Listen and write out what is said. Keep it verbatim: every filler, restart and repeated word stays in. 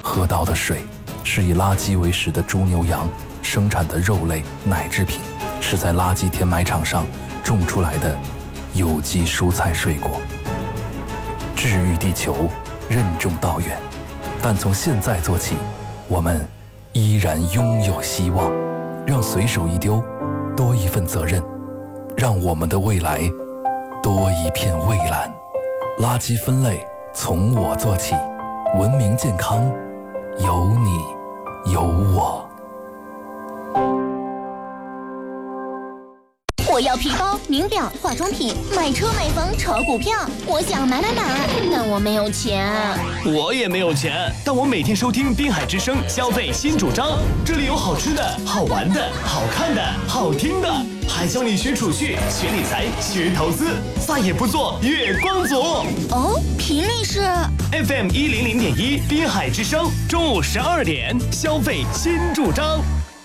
喝到的水，是以垃圾为食的猪牛羊生产的肉类奶制品，是在垃圾填埋场上种出来的有机蔬菜水果。治愈地球，任重道远，但从现在做起，我们依然拥有希望。让随手一丢多一份责任，让我们的未来多一片蔚蓝。垃圾分类从我做起，文明健康有你有我。 我要皮包、名表、化妆品，买车买房、炒股票，我想买买买，但我没有钱。 我也没有钱，但我每天收听滨海之声消费新主张，这里有好吃的、好玩的、好看的、好听的，还教你学储蓄、学理财、学投资，再也不做月光族。 哦，频率是 F M 一零零点一，滨海之声，中午十二点，消费新主张。